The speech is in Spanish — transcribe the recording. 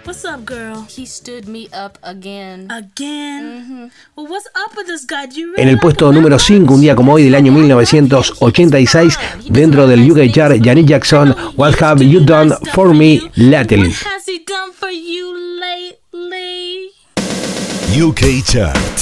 What's up, girl? He stood me up again. Again? Well, what's up with this guy? Do you really En el puesto número 5, un día como hoy del año 1986, dentro del UK Chart, Janet Jackson, What Have You Done For Me Lately. What has he done for you lately? UK Chart.